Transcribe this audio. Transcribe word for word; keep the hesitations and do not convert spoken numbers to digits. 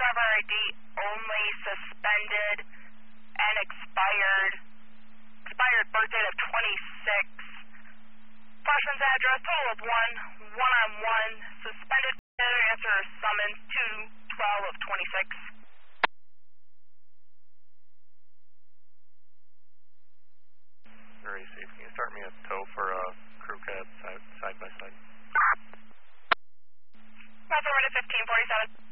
driver I D only, suspended, and expired. Expired birth date of twenty-six. Flashman's address, total of one, one on one, suspended, answer summons two twelve of twenty-six. Very safe. Can you start me a tow for a crew cab side, side by side? Affirmative fifteen forty-seven.